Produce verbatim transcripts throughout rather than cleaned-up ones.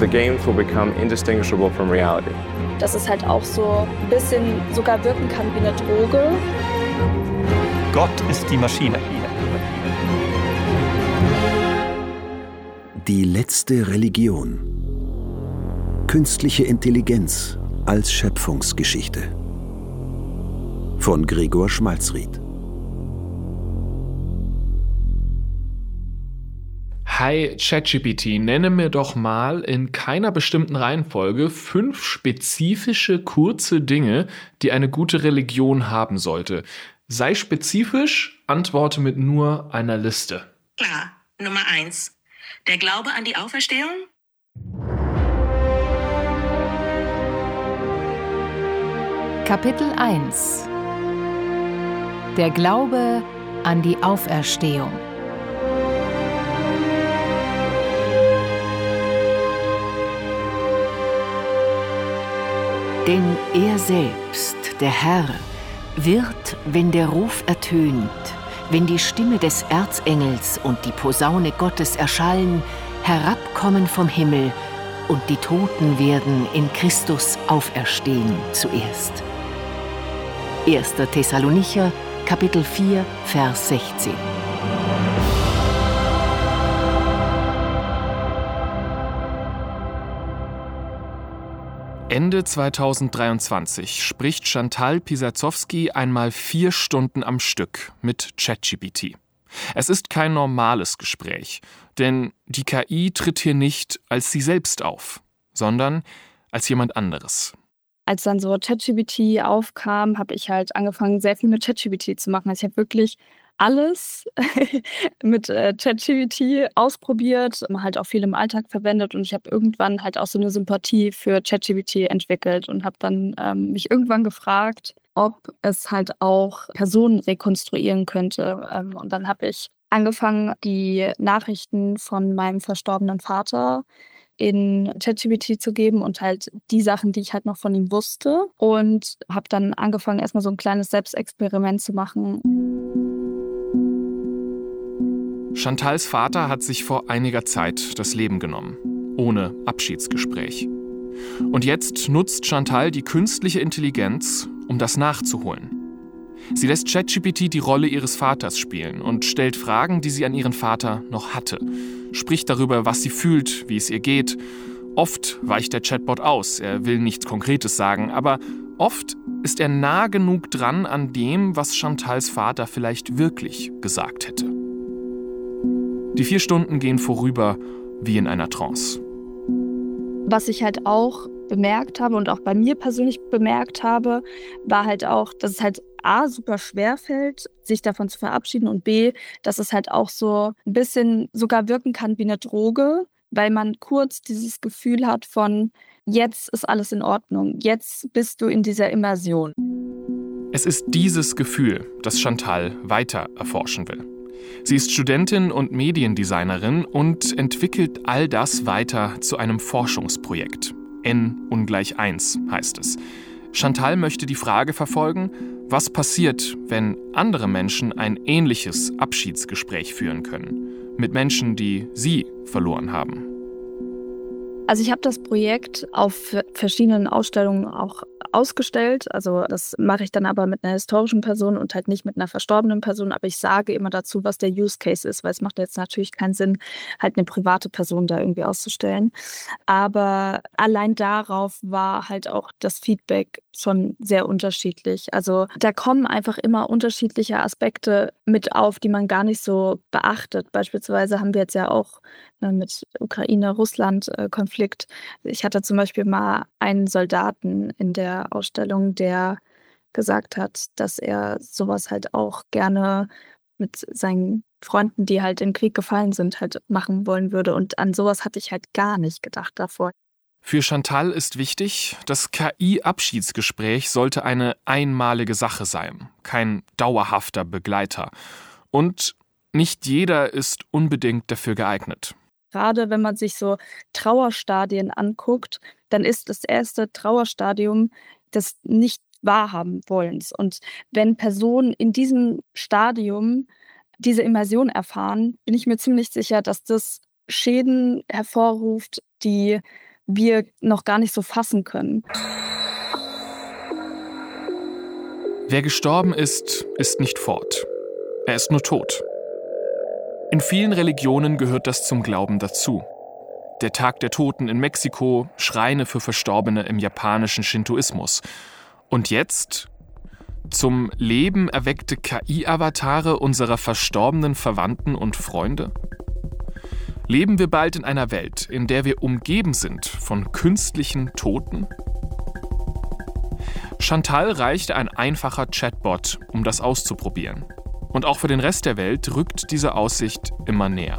the games will become indistinguishable from reality. Dass es halt auch so ein bisschen sogar wirken kann wie eine Droge. Gott ist die Maschine. Die letzte Religion. Künstliche Intelligenz als Schöpfungsgeschichte. Von Gregor Schmalzried. Hi ChatGPT, nenne mir doch mal in keiner bestimmten Reihenfolge fünf spezifische, kurze Dinge, die eine gute Religion haben sollte. Sei spezifisch, antworte mit nur einer Liste. Klar, Nummer eins. Der Glaube an die Auferstehung? Kapitel eins. Der Glaube an die Auferstehung. Denn er selbst, der Herr, wird, wenn der Ruf ertönt, wenn die Stimme des Erzengels und die Posaune Gottes erschallen, herabkommen vom Himmel, und die Toten werden in Christus auferstehen zuerst. erster Thessalonicher, Kapitel vier, Vers sechzehn. Ende zweitausenddreiundzwanzig spricht Chantal Pisazowski einmal vier Stunden am Stück mit ChatGPT. Es ist kein normales Gespräch, denn die K I tritt hier nicht als sie selbst auf, sondern als jemand anderes. Als dann so ChatGPT aufkam, habe ich halt angefangen, sehr viel mit ChatGPT zu machen. Also ich habe wirklich alles mit äh, ChatGPT ausprobiert, halt auch viel im Alltag verwendet, und ich habe irgendwann halt auch so eine Sympathie für ChatGPT entwickelt und habe dann ähm, mich irgendwann gefragt, ob es halt auch Personen rekonstruieren könnte. Ähm, und dann habe ich angefangen, die Nachrichten von meinem verstorbenen Vater in ChatGPT zu geben und halt die Sachen, die ich halt noch von ihm wusste, und habe dann angefangen, erstmal so ein kleines Selbstexperiment zu machen. Chantals Vater hat sich vor einiger Zeit das Leben genommen, ohne Abschiedsgespräch. Und jetzt nutzt Chantal die künstliche Intelligenz, um das nachzuholen. Sie lässt ChatGPT die Rolle ihres Vaters spielen und stellt Fragen, die sie an ihren Vater noch hatte. Spricht darüber, was sie fühlt, wie es ihr geht. Oft weicht der Chatbot aus, er will nichts Konkretes sagen, aber oft ist er nah genug dran an dem, was Chantals Vater vielleicht wirklich gesagt hätte. Die vier Stunden gehen vorüber wie in einer Trance. Was ich halt auch bemerkt habe und auch bei mir persönlich bemerkt habe, war halt auch, dass es halt A, super schwer fällt, sich davon zu verabschieden, und B, dass es halt auch so ein bisschen sogar wirken kann wie eine Droge, weil man kurz dieses Gefühl hat von, jetzt ist alles in Ordnung, jetzt bist du in dieser Immersion. Es ist dieses Gefühl, das Chantal weiter erforschen will. Sie ist Studentin und Mediendesignerin und entwickelt all das weiter zu einem Forschungsprojekt. N ungleich eins heißt es. Chantal möchte die Frage verfolgen, was passiert, wenn andere Menschen ein ähnliches Abschiedsgespräch führen können, mit Menschen, die sie verloren haben. Also ich habe das Projekt auf verschiedenen Ausstellungen auch ausgestellt. Also das mache ich dann aber mit einer historischen Person und halt nicht mit einer verstorbenen Person. Aber ich sage immer dazu, was der Use Case ist, weil es macht jetzt natürlich keinen Sinn, halt eine private Person da irgendwie auszustellen. Aber allein darauf war halt auch das Feedback schon sehr unterschiedlich. Also da kommen einfach immer unterschiedliche Aspekte mit auf, die man gar nicht so beachtet. Beispielsweise haben wir jetzt ja auch mit Ukraine-Russland-Konflikt. Ich hatte zum Beispiel mal einen Soldaten in der Ausstellung, der gesagt hat, dass er sowas halt auch gerne mit seinen Freunden, die halt in Krieg gefallen sind, halt machen wollen würde. Und an sowas hatte ich halt gar nicht gedacht davor. Für Chantal ist wichtig, das K I-Abschiedsgespräch sollte eine einmalige Sache sein, kein dauerhafter Begleiter. Und nicht jeder ist unbedingt dafür geeignet. Gerade wenn man sich so Trauerstadien anguckt, dann ist das erste Trauerstadium des Nicht-Wahrhaben-Wollens. Und wenn Personen in diesem Stadium diese Immersion erfahren, bin ich mir ziemlich sicher, dass das Schäden hervorruft, die wir noch gar nicht so fassen können. Wer gestorben ist, ist nicht fort. Er ist nur tot. In vielen Religionen gehört das zum Glauben dazu. Der Tag der Toten in Mexiko, Schreine für Verstorbene im japanischen Shintoismus. Und jetzt zum Leben erweckte K I-Avatare unserer verstorbenen Verwandten und Freunde? Leben wir bald in einer Welt, in der wir umgeben sind von künstlichen Toten? Chantal reichte ein einfacher Chatbot, um das auszuprobieren. Und auch für den Rest der Welt rückt diese Aussicht immer näher.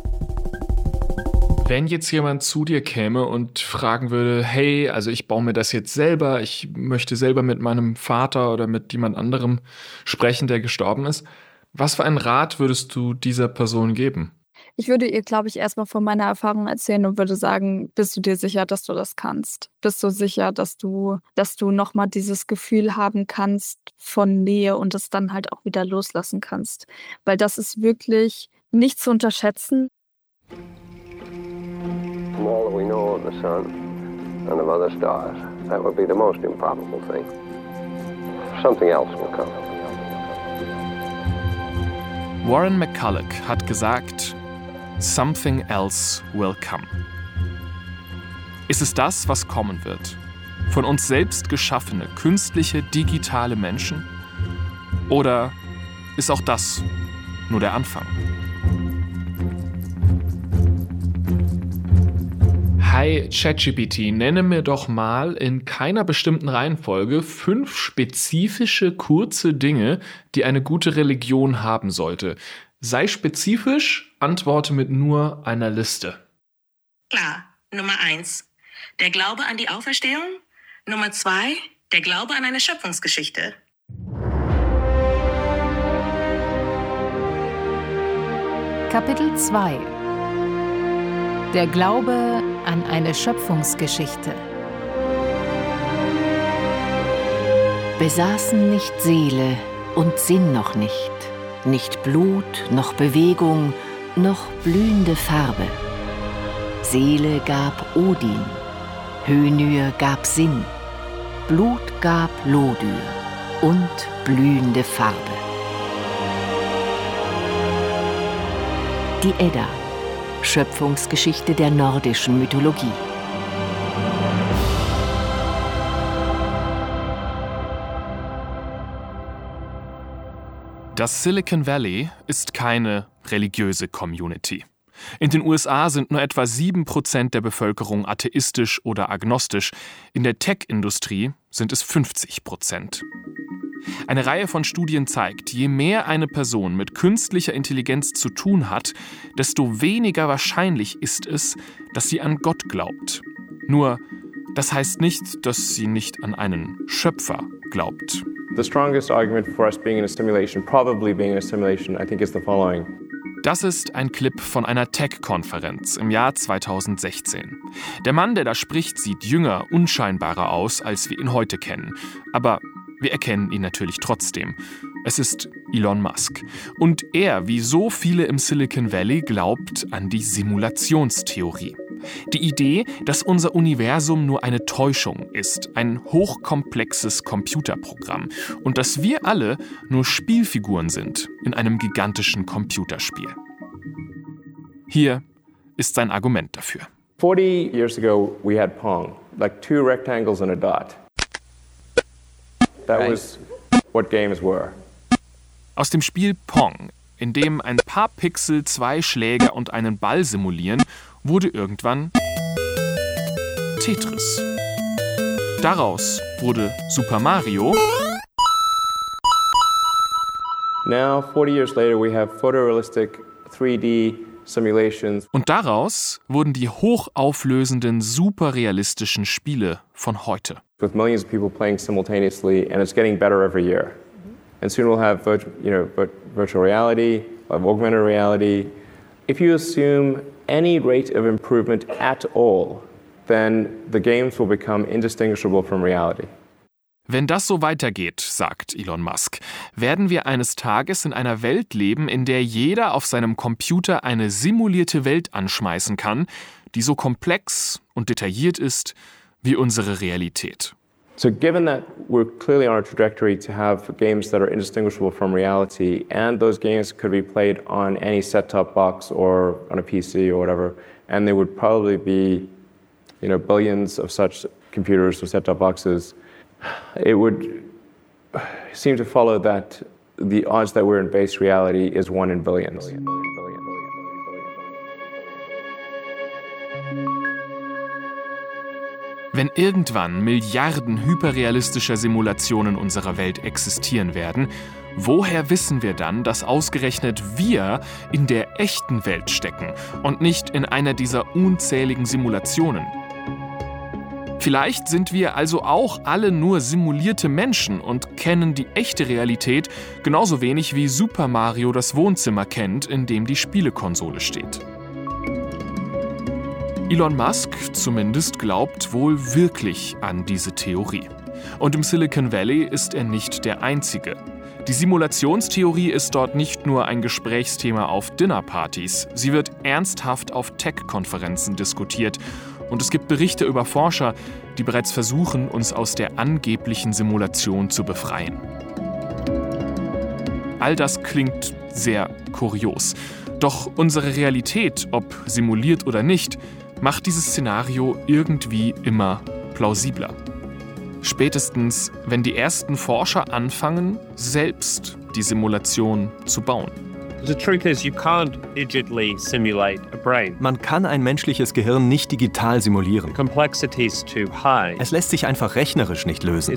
Wenn jetzt jemand zu dir käme und fragen würde, hey, also ich baue mir das jetzt selber, ich möchte selber mit meinem Vater oder mit jemand anderem sprechen, der gestorben ist, was für einen Rat würdest du dieser Person geben? Ich würde ihr, glaube ich, erstmal von meiner Erfahrung erzählen und würde sagen, bist du dir sicher, dass du das kannst? Bist du sicher, dass du, dass du nochmal dieses Gefühl haben kannst von Nähe und es dann halt auch wieder loslassen kannst? Weil das ist wirklich nicht zu unterschätzen. From all that we know of the sun and of other stars, that would be the most improbable thing. Something else will come. Warren McCulloch hat gesagt, Something else will come. Ist es das, was kommen wird? Von uns selbst geschaffene, künstliche, digitale Menschen? Oder ist auch das nur der Anfang? Hi ChatGPT, nenne mir doch mal in keiner bestimmten Reihenfolge fünf spezifische, kurze Dinge, die eine gute Religion haben sollte. Sei spezifisch, antworte mit nur einer Liste. Klar, Nummer eins, der Glaube an die Auferstehung. Nummer zwei, der Glaube an eine Schöpfungsgeschichte. Kapitel zwei. Der Glaube an eine Schöpfungsgeschichte. Besaßen nicht Seele und Sinn noch nicht, nicht Blut, noch Bewegung, noch blühende Farbe. Seele gab Odin, Hönür gab Sinn, Blut gab Lodyr und blühende Farbe. Die Edda, Schöpfungsgeschichte der nordischen Mythologie. Das Silicon Valley ist keine religiöse Community. In den U S A sind nur etwa sieben Prozent der Bevölkerung atheistisch oder agnostisch. In der Tech-Industrie sind es fünfzig Prozent. Eine Reihe von Studien zeigt, je mehr eine Person mit künstlicher Intelligenz zu tun hat, desto weniger wahrscheinlich ist es, dass sie an Gott glaubt. Nur, das heißt nicht, dass sie nicht an einen Schöpfer glaubt. The strongest argument for us being in a simulation, probably being in a simulation, I think is the following. Das ist ein Clip von einer Tech-Konferenz im Jahr zweitausendsechzehn. Der Mann, der da spricht, sieht jünger, unscheinbarer aus, als wir ihn heute kennen. Aber wir erkennen ihn natürlich trotzdem. Es ist Elon Musk. Und er, wie so viele im Silicon Valley, glaubt an die Simulationstheorie. Die Idee, dass unser Universum nur eine Täuschung ist, ein hochkomplexes Computerprogramm und dass wir alle nur Spielfiguren sind in einem gigantischen Computerspiel. Hier ist sein Argument dafür. forty years ago, we had Pong, like two rectangles and a dot. That was what games were. Aus dem Spiel Pong, in dem ein paar Pixel zwei Schläger und einen Ball simulieren, wurde irgendwann Tetris. Daraus wurde Super Mario. Now, forty years later, we have photorealistic three D simulations. Und daraus wurden die hochauflösenden, superrealistischen Spiele von heute. With millions of people playing simultaneously, and it's getting better every year. And soon we'll have virtu- you know, virtual reality, we'll have augmented reality. If you assume any rate of improvement at all, then the games will become indistinguishable from reality. Wenn das so weitergeht, sagt Elon Musk, werden wir eines Tages in einer Welt leben, in der jeder auf seinem Computer eine simulierte Welt anschmeißen kann, die so komplex und detailliert ist wie unsere Realität. So given that we're clearly on a trajectory to have games that are indistinguishable from reality, and those games could be played on any set-top box or on a P C or whatever, and there would probably be, you know, billions of such computers or set-top boxes, it would seem to follow that the odds that we're in base reality is one in billions. Wenn irgendwann Milliarden hyperrealistischer Simulationen unserer Welt existieren werden, woher wissen wir dann, dass ausgerechnet wir in der echten Welt stecken und nicht in einer dieser unzähligen Simulationen? Vielleicht sind wir also auch alle nur simulierte Menschen und kennen die echte Realität genauso wenig wie Super Mario das Wohnzimmer kennt, in dem die Spielekonsole steht. Elon Musk zumindest glaubt wohl wirklich an diese Theorie. Und im Silicon Valley ist er nicht der Einzige. Die Simulationstheorie ist dort nicht nur ein Gesprächsthema auf Dinnerpartys, sie wird ernsthaft auf Tech-Konferenzen diskutiert. Und es gibt Berichte über Forscher, die bereits versuchen, uns aus der angeblichen Simulation zu befreien. All das klingt sehr kurios. Doch unsere Realität, ob simuliert oder nicht, macht dieses Szenario irgendwie immer plausibler. Spätestens, wenn die ersten Forscher anfangen, selbst die Simulation zu bauen. Man kann ein menschliches Gehirn nicht digital simulieren. Es lässt sich einfach rechnerisch nicht lösen.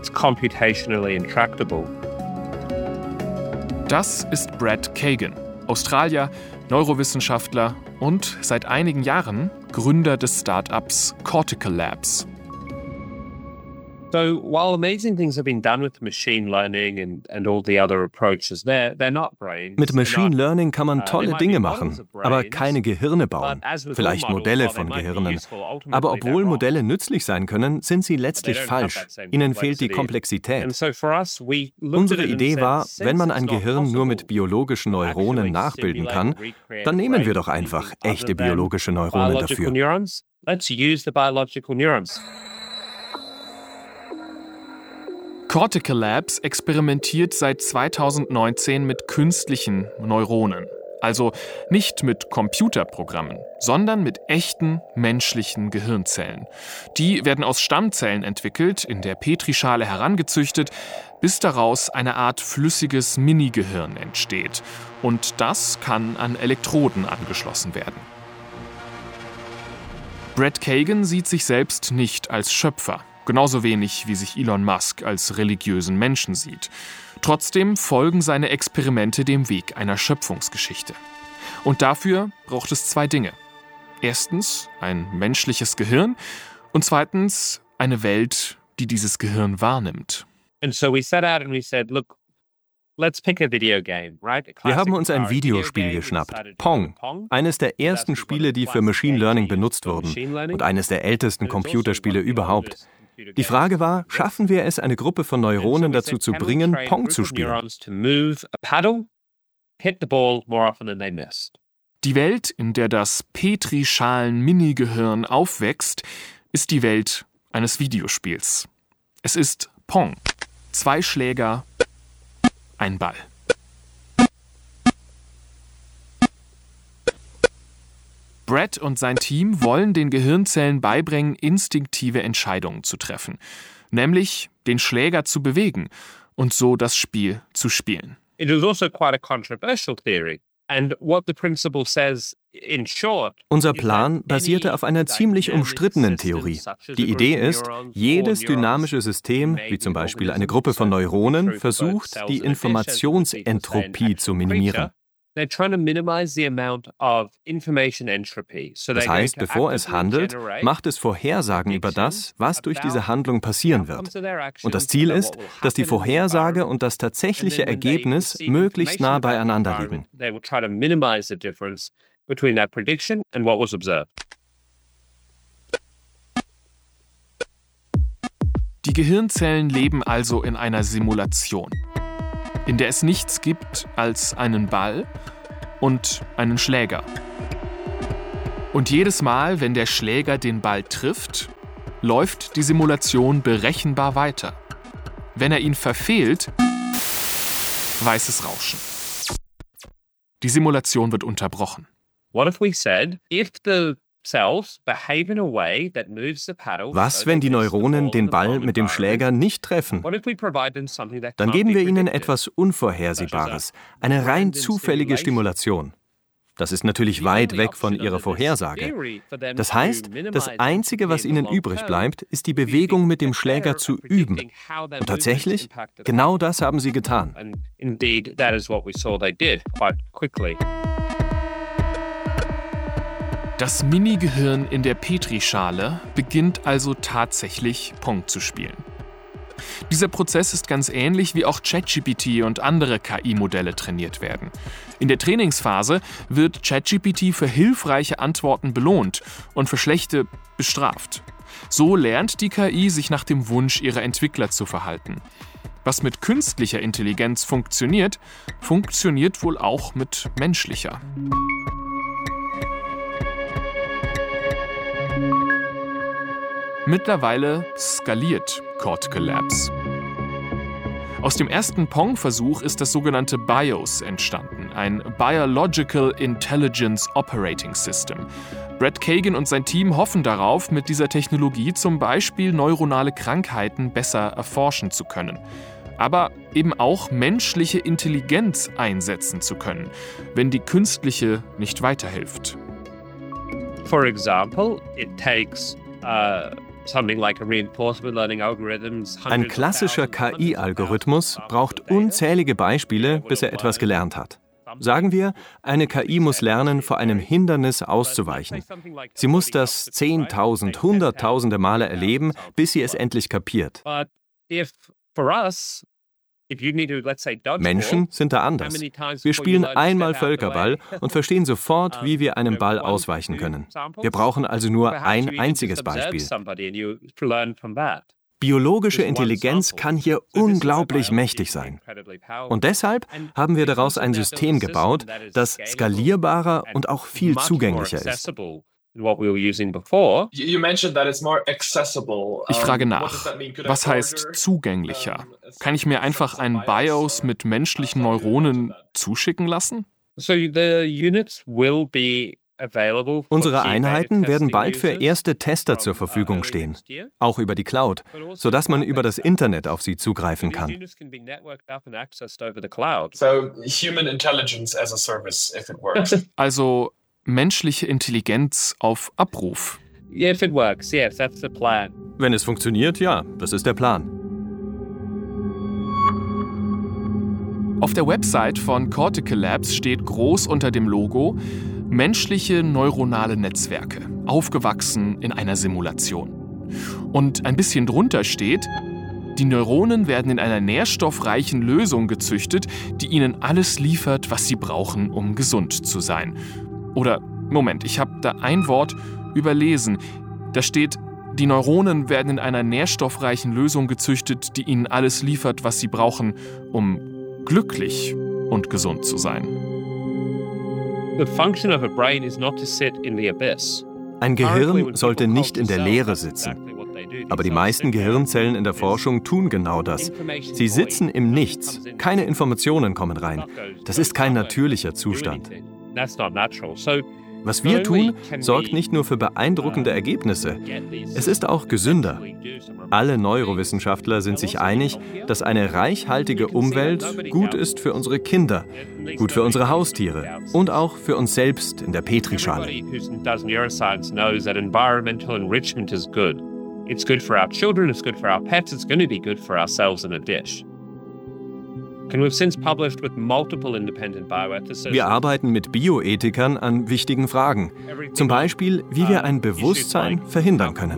Das ist Brett Kagan, Australier, Neurowissenschaftler und seit einigen Jahren Gründer des Start-ups Cortical Labs. So while amazing things have been done with machine learning and, and all the other approaches, they're, they're not brains. Mit Machine Learning kann man tolle Dinge machen, aber keine Gehirne bauen. Vielleicht Modelle von Gehirnen. Aber obwohl Modelle nützlich sein können, sind sie letztlich falsch. Ihnen fehlt die Komplexität. Unsere Idee war, wenn man ein Gehirn nur mit biologischen Neuronen nachbilden kann, dann nehmen wir doch einfach echte biologische Neuronen dafür. Let's use the biological neurons. Cortical Labs experimentiert seit zweitausendneunzehn mit künstlichen Neuronen. Also nicht mit Computerprogrammen, sondern mit echten menschlichen Gehirnzellen. Die werden aus Stammzellen entwickelt, in der Petrischale herangezüchtet, bis daraus eine Art flüssiges Minigehirn entsteht. Und das kann an Elektroden angeschlossen werden. Brett Kagan sieht sich selbst nicht als Schöpfer. Genauso wenig, wie sich Elon Musk als religiösen Menschen sieht. Trotzdem folgen seine Experimente dem Weg einer Schöpfungsgeschichte. Und dafür braucht es zwei Dinge. Erstens ein menschliches Gehirn und zweitens eine Welt, die dieses Gehirn wahrnimmt. And so we set out and we said, look, let's pick a video game, right? Wir haben uns ein Videospiel geschnappt, Pong, eines der ersten Spiele, die für Machine Learning benutzt wurden und eines der ältesten Computerspiele überhaupt. Die Frage war, schaffen wir es, eine Gruppe von Neuronen dazu zu bringen, Pong zu spielen? Die Welt, in der das Petrischalen-Minigehirn aufwächst, ist die Welt eines Videospiels. Es ist Pong. Zwei Schläger, ein Ball. Brett und sein Team wollen den Gehirnzellen beibringen, instinktive Entscheidungen zu treffen, nämlich den Schläger zu bewegen und so das Spiel zu spielen. It is also quite a controversial theory. And what the principle says in short, unser Plan basierte auf einer ziemlich umstrittenen Theorie. Die Idee ist, jedes dynamische System, wie zum Beispiel eine Gruppe von Neuronen, versucht, die Informationsentropie zu minimieren. Das heißt, bevor es handelt, macht es Vorhersagen über das, was durch diese Handlung passieren wird. Und das Ziel ist, dass die Vorhersage und das tatsächliche Ergebnis möglichst nah beieinander liegen. Die Gehirnzellen leben also in einer Simulation, in der es nichts gibt als einen Ball und einen Schläger. Und jedes Mal, wenn der Schläger den Ball trifft, läuft die Simulation berechenbar weiter. Wenn er ihn verfehlt, weißes Rauschen. Die Simulation wird unterbrochen. What if we said, if the Was, wenn die Neuronen den Ball mit dem Schläger nicht treffen? Dann geben wir ihnen etwas Unvorhersehbares, eine rein zufällige Stimulation. Das ist natürlich weit weg von ihrer Vorhersage. Das heißt, das Einzige, was ihnen übrig bleibt, ist die Bewegung mit dem Schläger zu üben. Und tatsächlich, genau das haben sie getan. Das Mini-Gehirn in der Petrischale beginnt also tatsächlich Pong zu spielen. Dieser Prozess ist ganz ähnlich, wie auch ChatGPT und andere K I-Modelle trainiert werden. In der Trainingsphase wird ChatGPT für hilfreiche Antworten belohnt und für schlechte bestraft. So lernt die K I, sich nach dem Wunsch ihrer Entwickler zu verhalten. Was mit künstlicher Intelligenz funktioniert, funktioniert wohl auch mit menschlicher. Mittlerweile skaliert Cortical Labs. Aus dem ersten Pong-Versuch ist das sogenannte BIOS entstanden, ein Biological Intelligence Operating System. Brett Kagan und sein Team hoffen darauf, mit dieser Technologie zum Beispiel neuronale Krankheiten besser erforschen zu können. Aber eben auch menschliche Intelligenz einsetzen zu können, wenn die künstliche nicht weiterhilft. For example, it takes uh Ein klassischer K I-Algorithmus braucht unzählige Beispiele, bis er etwas gelernt hat. Sagen wir, eine K I muss lernen, vor einem Hindernis auszuweichen. Sie muss das zehntausend, hunderttausende Male erleben, bis sie es endlich kapiert. Menschen sind da anders. Wir spielen einmal Völkerball und verstehen sofort, wie wir einem Ball ausweichen können. Wir brauchen also nur ein einziges Beispiel. Biologische Intelligenz kann hier unglaublich mächtig sein. Und deshalb haben wir daraus ein System gebaut, das skalierbarer und auch viel zugänglicher ist. Ich frage nach, was heißt zugänglicher? Kann ich mir einfach ein BIOS mit menschlichen Neuronen zuschicken lassen? Unsere Einheiten werden bald für erste Tester zur Verfügung stehen, auch über die Cloud, sodass man über das Internet auf sie zugreifen kann. Also menschliche Intelligenz auf Abruf. Wenn es funktioniert, ja, das ist der Plan. Auf der Website von Cortical Labs steht groß unter dem Logo menschliche neuronale Netzwerke, aufgewachsen in einer Simulation. Und ein bisschen drunter steht, die Neuronen werden in einer nährstoffreichen Lösung gezüchtet, die ihnen alles liefert, was sie brauchen, um gesund zu sein. Oder, Moment, ich habe da ein Wort überlesen. Da steht, die Neuronen werden in einer nährstoffreichen Lösung gezüchtet, die ihnen alles liefert, was sie brauchen, um glücklich und gesund zu sein. Ein Gehirn sollte nicht in der Leere sitzen. Aber die meisten Gehirnzellen in der Forschung tun genau das. Sie sitzen im Nichts. Keine Informationen kommen rein. Das ist kein natürlicher Zustand. Was wir tun, sorgt nicht nur für beeindruckende Ergebnisse. Es ist auch gesünder. Alle Neurowissenschaftler sind sich einig, dass eine reichhaltige Umwelt gut ist für unsere Kinder, gut für unsere Haustiere und auch für uns selbst in der Petrischale. It's good for our children, it's good for our pets, it's going to be good for ourselves in a dish. Wir arbeiten mit Bioethikern an wichtigen Fragen. Zum Beispiel, wie wir ein Bewusstsein verhindern können.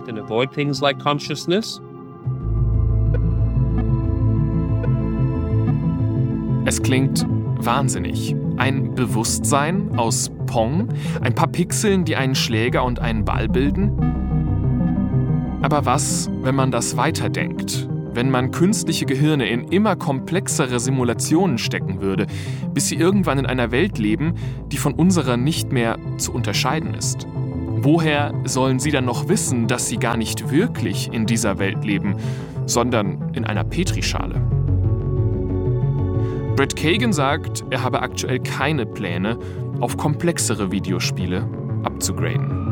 Es klingt wahnsinnig. Ein Bewusstsein aus Pong, ein paar Pixeln, die einen Schläger und einen Ball bilden. Aber was, wenn man das weiterdenkt? wenn man künstliche Gehirne in immer komplexere Simulationen stecken würde, bis sie irgendwann in einer Welt leben, die von unserer nicht mehr zu unterscheiden ist? Woher sollen sie dann noch wissen, dass sie gar nicht wirklich in dieser Welt leben, sondern in einer Petrischale? Brett Kagan sagt, er habe aktuell keine Pläne, auf komplexere Videospiele abzugraden.